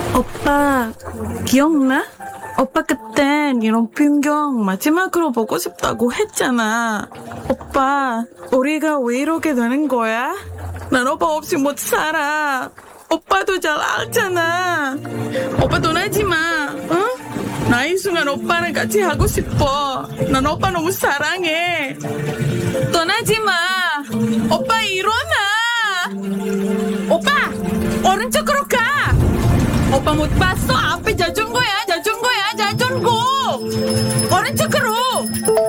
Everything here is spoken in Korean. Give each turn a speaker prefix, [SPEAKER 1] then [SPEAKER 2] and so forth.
[SPEAKER 1] 오빠, 기억나? 오빠 그땐 이런 풍경 마지막으로 보고 싶다고 했잖아. 오빠, 우리가 왜 이러게 되는 거야? 난 오빠 없이 못 살아. 오빠도 잘 알잖아. 오빠 떠나지 마, 응? 나 이 순간 오빠랑 같이 하고 싶어. 난 오빠 너무 사랑해. 떠나지 마. 오빠 일어나. 오빠, 오른쪽으로 가. 오빠 못 봤어? 앞에 자전거야, 자전거야, 자전거! 오른쪽으로!